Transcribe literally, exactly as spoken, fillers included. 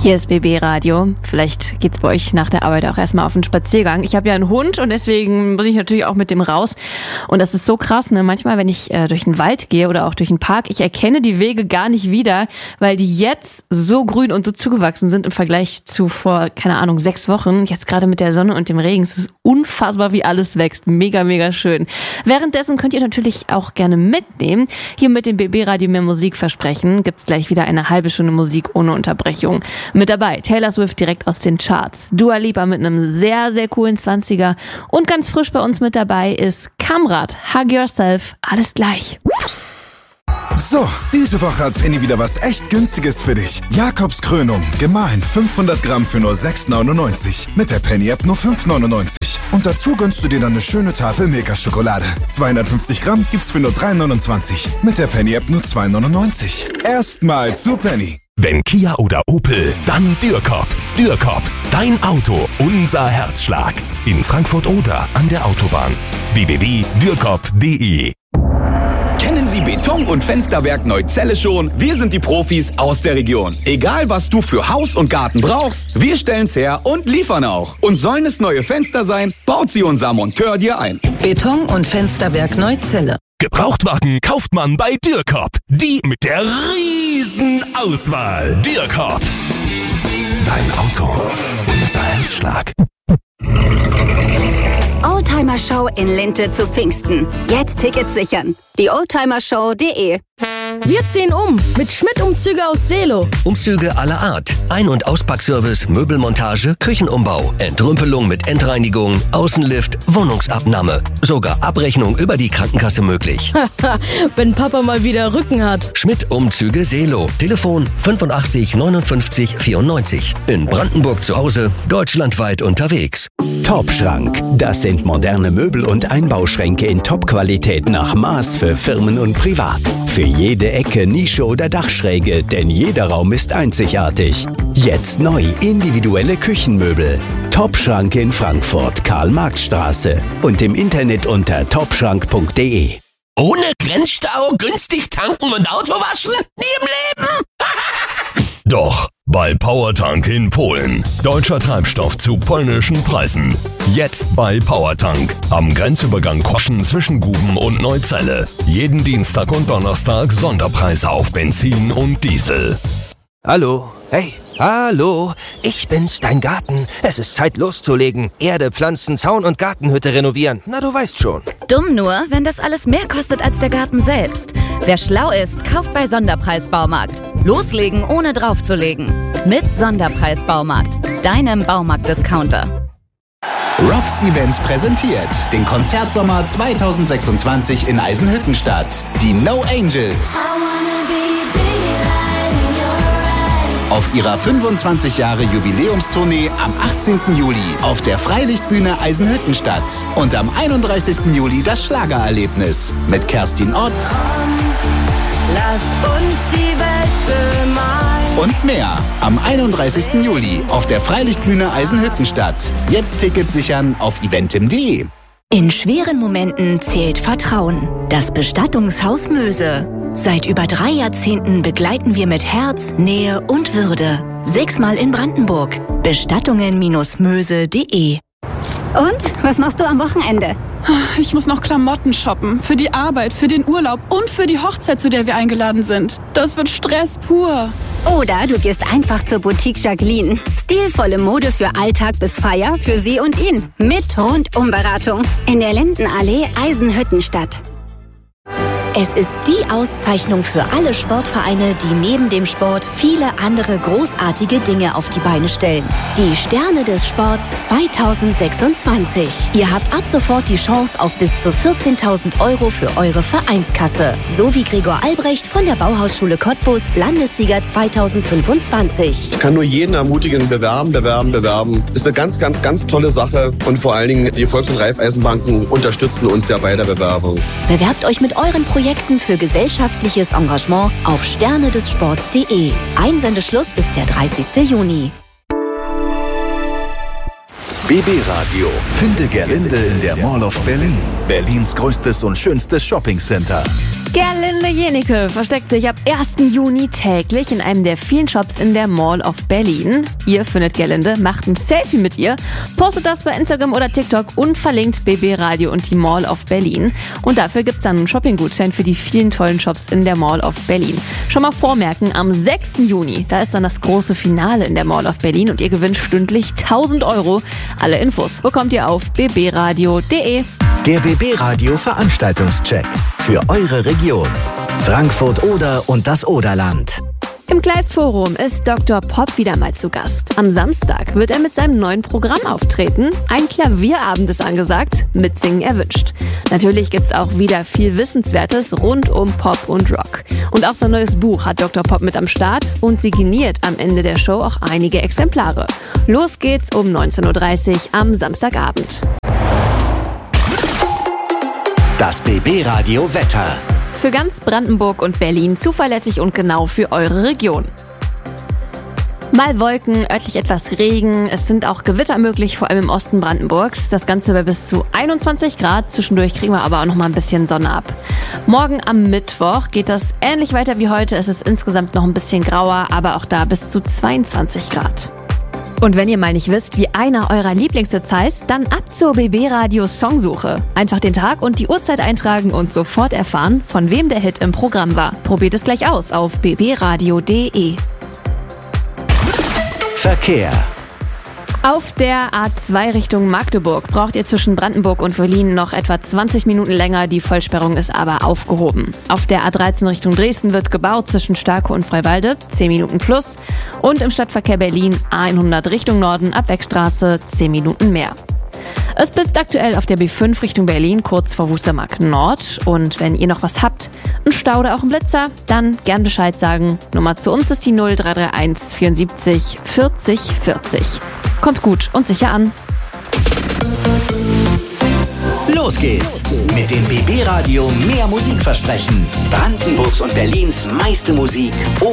Hier ist B B Radio. Vielleicht geht's bei euch nach der Arbeit auch erstmal auf einen Spaziergang. Ich habe ja einen Hund und deswegen muss ich natürlich auch mit dem raus. Und das ist so krass, ne? Manchmal, wenn ich äh, durch den Wald gehe oder auch durch den Park, ich erkenne die Wege gar nicht wieder, weil die jetzt so grün und so zugewachsen sind im Vergleich zu vor, keine Ahnung, sechs Wochen. Jetzt gerade mit der Sonne und dem Regen. Es ist unfassbar, wie alles wächst. Mega, mega schön. Währenddessen könnt ihr natürlich auch gerne mitnehmen. Hier mit dem B B Radio mehr Musik versprechen. Gibt's gleich wieder eine halbe Stunde Musik ohne Unterbrechung. Mit dabei Taylor Swift direkt aus den Charts, Dua Lipa mit einem sehr, sehr coolen zwanziger und ganz frisch bei uns mit dabei ist Kamrat, Hug Yourself, alles gleich. So, diese Woche hat Penny wieder was echt Günstiges für dich. Jakobs Krönung, gemahlen fünfhundert Gramm für nur sechs neunundneunzig. Mit der Penny-App nur fünf neunundneunzig. Und dazu gönnst du dir dann eine schöne Tafel Milka-Schokolade. zweihundertfünfzig Gramm gibt's für nur drei neunundzwanzig. Mit der Penny-App nur zwei neunundneunzig. Erstmal zu Penny. Wenn Kia oder Opel, dann Dürkop. Dürkop, dein Auto, unser Herzschlag. In Frankfurt oder an der Autobahn. w w w punkt dürkop punkt d e. Kennen Sie Beton- und Fensterwerk Neuzelle schon? Wir sind die Profis aus der Region. Egal, was du für Haus und Garten brauchst, wir stellen's her und liefern auch. Und sollen es neue Fenster sein, baut sie unser Monteur dir ein. Beton- und Fensterwerk Neuzelle. Gebrauchtwagen kauft man bei Dürkop. Die mit der riesen Auswahl. Dürkop. Dein Auto, unser Herzschlag. Oldtimer Show in Linte zu Pfingsten. Jetzt Tickets sichern. Die oldtimershow punkt de. Wir ziehen um mit Schmidt-Umzüge aus Seelow. Umzüge aller Art. Ein- und Auspackservice, Möbelmontage, Küchenumbau, Entrümpelung mit Endreinigung, Außenlift, Wohnungsabnahme. Sogar Abrechnung über die Krankenkasse möglich. Wenn Papa mal wieder Rücken hat. Schmidt-Umzüge Seelow. Telefon fünfundachtzig neunundfünfzig vierundneunzig. In Brandenburg zu Hause, deutschlandweit unterwegs. Topschrank. Das sind moderne Möbel- und Einbauschränke in Top-Qualität nach Maß für Firmen und Privat. Für jede Ecke, Nische oder Dachschräge, denn jeder Raum ist einzigartig. Jetzt neu individuelle Küchenmöbel. Topschrank in Frankfurt, Karl-Marx-Straße und im Internet unter topschrank punkt de. Ohne Grenzstau, günstig tanken und Auto waschen? Nie im Leben! Doch, bei Powertank in Polen. Deutscher Treibstoff zu polnischen Preisen. Jetzt bei Powertank. Am Grenzübergang Koschen zwischen Guben und Neuzelle. Jeden Dienstag und Donnerstag Sonderpreise auf Benzin und Diesel. Hallo, hey, hallo, ich bin's, dein Garten. Es ist Zeit loszulegen. Erde, Pflanzen, Zaun und Gartenhütte renovieren. Na, du weißt schon. Dumm nur, wenn das alles mehr kostet als der Garten selbst. Wer schlau ist, kauft bei Sonderpreis-Baumarkt. Loslegen, ohne draufzulegen. Mit Sonderpreis-Baumarkt, deinem Baumarkt-Discounter. Rocks Events präsentiert den Konzertsommer zweitausendsechsundzwanzig in Eisenhüttenstadt. Die No Angels. Auf ihrer fünfundzwanzig Jahre Jubiläumstournee am achtzehnten Juli auf der Freilichtbühne Eisenhüttenstadt. Und am einunddreißigsten Juli das Schlagererlebnis mit Kerstin Ott. Lass uns die Welt bemalen. Und mehr am einunddreißigsten Juli auf der Freilichtbühne Eisenhüttenstadt. Jetzt Tickets sichern auf eventim punkt de. In schweren Momenten zählt Vertrauen. Das Bestattungshaus Möse. Seit über drei Jahrzehnten begleiten wir mit Herz, Nähe und Würde. Sechsmal in Brandenburg. Bestattungen Möse punkt de. Und, was machst du am Wochenende? Ich muss noch Klamotten shoppen. Für die Arbeit, für den Urlaub und für die Hochzeit, zu der wir eingeladen sind. Das wird Stress pur. Oder du gehst einfach zur Boutique Jacqueline. Stilvolle Mode für Alltag bis Feier, für sie und ihn. Mit Rundumberatung. In der Lindenallee Eisenhüttenstadt. Es ist die Auszeichnung für alle Sportvereine, die neben dem Sport viele andere großartige Dinge auf die Beine stellen. Die Sterne des Sports zweitausendsechsundzwanzig. Ihr habt ab sofort die Chance auf bis zu vierzehntausend Euro für eure Vereinskasse. So wie Gregor Albrecht von der Bauhausschule Cottbus, Landessieger zweitausendfünfundzwanzig. Ich kann nur jeden ermutigen, bewerben, bewerben, bewerben. Ist eine ganz, ganz, ganz tolle Sache. Und vor allen Dingen, die Volks- und Raiffeisenbanken unterstützen uns ja bei der Bewerbung. Bewerbt euch mit euren Projekten für gesellschaftliches Engagement auf sterne des sports punkt de. Einsendeschluss ist der dreißigsten Juni. B B Radio. Finde Gerlinde in der Mall of Berlin. Berlins größtes und schönstes Shoppingcenter. Gerlinde Jenike versteckt sich ab ersten Juni täglich in einem der vielen Shops in der Mall of Berlin. Ihr findet Gerlinde, macht ein Selfie mit ihr, postet das bei Instagram oder TikTok und verlinkt B B Radio und die Mall of Berlin. Und dafür gibt's dann einen Shopping-Gutschein für die vielen tollen Shops in der Mall of Berlin. Schon mal vormerken, am sechsten Juni, da ist dann das große Finale in der Mall of Berlin und ihr gewinnt stündlich tausend Euro. Alle Infos bekommt ihr auf b b radio punkt d e. Der B B Radio Veranstaltungscheck für eure Region. Frankfurt Oder und das Oderland. Im Kleistforum ist Doktor Pop wieder mal zu Gast. Am Samstag wird er mit seinem neuen Programm auftreten. Ein Klavierabend ist angesagt, Mitsingen erwünscht. Natürlich gibt's auch wieder viel Wissenswertes rund um Pop und Rock. Und auch sein neues Buch hat Doktor Pop mit am Start und signiert am Ende der Show auch einige Exemplare. Los geht's um neunzehn Uhr dreißig am Samstagabend. Das B B Radio Wetter. Für ganz Brandenburg und Berlin zuverlässig und genau für eure Region. Mal Wolken, örtlich etwas Regen. Es sind auch Gewitter möglich, vor allem im Osten Brandenburgs. Das Ganze bei bis zu einundzwanzig Grad. Zwischendurch kriegen wir aber auch noch mal ein bisschen Sonne ab. Morgen am Mittwoch geht das ähnlich weiter wie heute. Es ist insgesamt noch ein bisschen grauer, aber auch da bis zu zweiundzwanzig Grad. Und wenn ihr mal nicht wisst, wie einer eurer Lieblingshits heißt, dann ab zur B B Radio Songsuche. Einfach den Tag und die Uhrzeit eintragen und sofort erfahren, von wem der Hit im Programm war. Probiert es gleich aus auf b b radio punkt d e. Verkehr. Auf der A zwei Richtung Magdeburg braucht ihr zwischen Brandenburg und Berlin noch etwa zwanzig Minuten länger. Die Vollsperrung ist aber aufgehoben. Auf der A dreizehn Richtung Dresden wird gebaut zwischen Starke und Freiwalde, zehn Minuten plus. Und im Stadtverkehr Berlin A hundert Richtung Norden, Abwegstraße, zehn Minuten mehr. Es blitzt aktuell auf der B fünf Richtung Berlin, kurz vor Wustermark Nord. Und wenn ihr noch was habt, ein Stau oder auch ein Blitzer, dann gern Bescheid sagen. Nummer zu uns ist die null drei drei eins vierundsiebzig vierzig vierzig. Kommt gut und sicher an. Los geht's mit dem B B Radio mehr Musik versprechen. Brandenburgs und Berlins meiste Musik